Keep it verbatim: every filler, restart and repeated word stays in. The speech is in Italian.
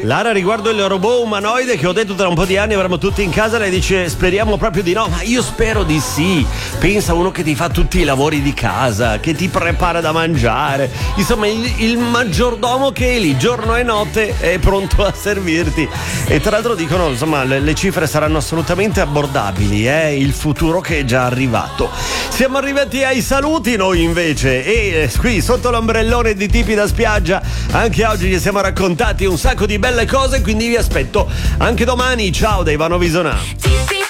Lara, riguardo il robot umanoide che ho detto tra un po' di anni avremo tutti in casa, lei dice speriamo proprio di no, ma io spero di sì. Pensa uno che ti fa tutti i lavori di casa, che ti prepara da mangiare, insomma il, il maggiordomo che è lì giorno e notte è pronto a servirti. E tra l'altro dicono insomma le, le cifre saranno assolutamente abbordabili, è eh? il futuro che è già arrivato. Siamo arrivati ai saluti noi invece, e eh, qui sotto l'ombrellone di Tipi da spiaggia anche oggi ci siamo raccontati un sacco di belle cose, quindi vi aspetto anche domani. Ciao da Ivano Visonà.